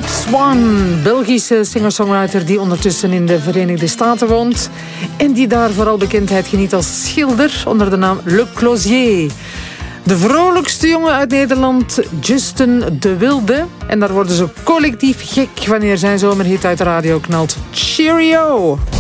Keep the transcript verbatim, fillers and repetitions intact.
Philippe Swan, Belgische singer-songwriter die ondertussen in de Verenigde Staten woont en die daar vooral bekendheid geniet als schilder onder de naam Le Closier. De vrolijkste jongen uit Nederland, Justin de Wilde. En daar worden ze collectief gek wanneer zijn zomerhit uit de radio knalt. Cheerio!